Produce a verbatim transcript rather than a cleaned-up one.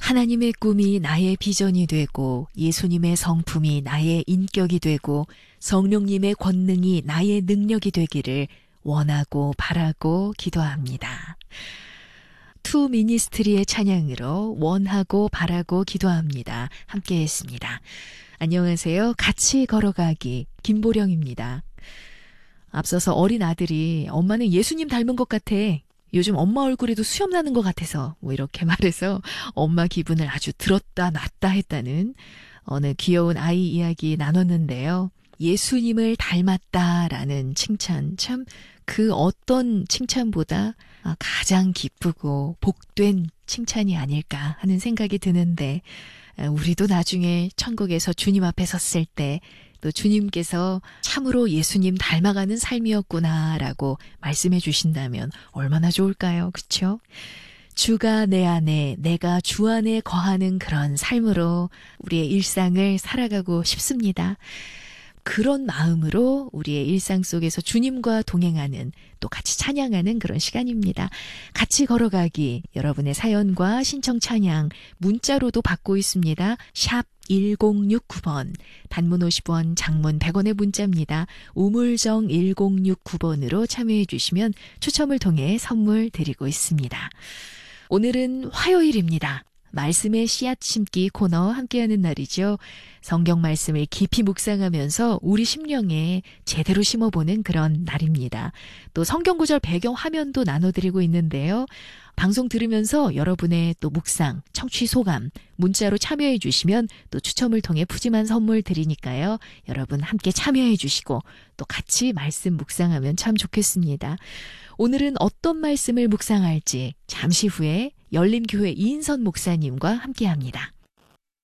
하나님의 꿈이 나의 비전이 되고 예수님의 성품이 나의 인격이 되고 성령님의 권능이 나의 능력이 되기를 원하고 바라고 기도합니다. 투 미니스트리의 찬양으로 원하고 바라고 기도합니다. 함께 했습니다. 안녕하세요. 같이 걸어가기 김보령입니다. 앞서서 어린 아들이 엄마는 예수님 닮은 것 같아. 요즘 엄마 얼굴에도 수염 나는 것 같아서 뭐 이렇게 말해서 엄마 기분을 아주 들었다 놨다 했다는 어느 귀여운 아이 이야기 나눴는데요. 예수님을 닮았다라는 칭찬, 참 그 어떤 칭찬보다 가장 기쁘고 복된 칭찬이 아닐까 하는 생각이 드는데, 우리도 나중에 천국에서 주님 앞에 섰을 때 또 주님께서 참으로 예수님 닮아가는 삶이었구나라고 말씀해 주신다면 얼마나 좋을까요? 그렇죠? 주가 내 안에, 내가 주 안에 거하는 그런 삶으로 우리의 일상을 살아가고 싶습니다. 그런 마음으로 우리의 일상 속에서 주님과 동행하는, 또 같이 찬양하는 그런 시간입니다. 같이 걸어가기, 여러분의 사연과 신청 찬양 문자로도 받고 있습니다. 샵 일공육구 번, 단문 오십 원, 장문 백 원의 문자입니다. 우물정 일공육구 번으로 참여해 주시면 추첨을 통해 선물 드리고 있습니다. 오늘은 화요일입니다. 말씀의 씨앗 심기 코너 함께하는 날이죠. 성경 말씀을 깊이 묵상하면서 우리 심령에 제대로 심어보는 그런 날입니다. 또 성경 구절 배경 화면도 나눠드리고 있는데요. 방송 들으면서 여러분의 또 묵상, 청취 소감 문자로 참여해 주시면 또 추첨을 통해 푸짐한 선물 드리니까요. 여러분 함께 참여해 주시고 또 같이 말씀 묵상하면 참 좋겠습니다. 오늘은 어떤 말씀을 묵상할지 잠시 후에 열림교회 이인선 목사님과 함께합니다.